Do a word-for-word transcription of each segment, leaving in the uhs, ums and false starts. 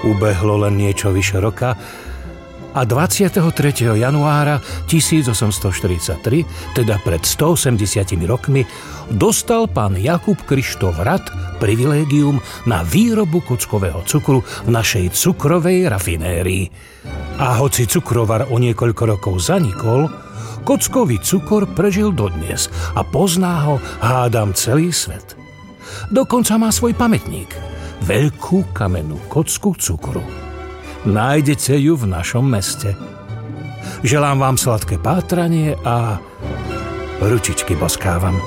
Ubehlo len niečo vyše roka a dvadsiateho tretieho januára tisícosemstoštyridsaťtri, teda pred stoosemdesiatimi rokmi, dostal pán Jakub Krištof Rad privilégium na výrobu kockového cukru v našej cukrovej rafinérii. A hoci cukrovar o niekoľko rokov zanikol, kockový cukor prežil dodnes a pozná ho, hádam, celý svet. Dokonca má svoj pamätník, veľkú kamennú kocku cukru. Nájdete ju v našom meste. Želám vám sladké pátranie a ručičky boskávam.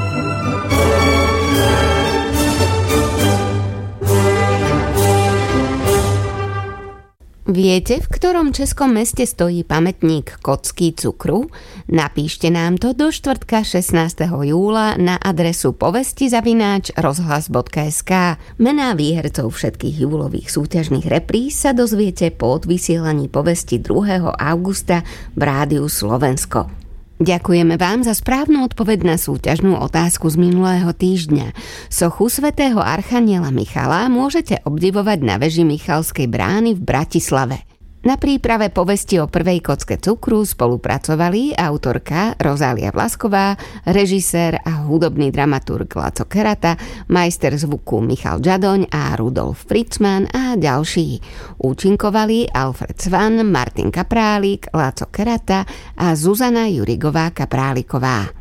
Viete, v ktorom českom meste stojí pamätník kocky cukru? Napíšte nám to do štvrtka šestnásteho júla na adresu povesti zavináč rozhlas bodka es ká. Mená výhercov všetkých júlových súťažných repríz sa dozviete po odvysielaní povesti druhého augusta v Rádiu Slovensko. Ďakujeme vám za správnu odpoveď na súťažnú otázku z minulého týždňa. Sochu svätého archaniela Michala môžete obdivovať na veži Michalskej brány v Bratislave. Na príprave povesti o prvej kocke cukru spolupracovali autorka Rozália Vlasková, režisér a hudobný dramaturg Laco Kerata, majster zvuku Michal Žadoň a Rudolf Fritzman a ďalší. Účinkovali Alfred Svan, Martin Kaprálik, Laco Kerata a Zuzana Jurigová Kapráliková.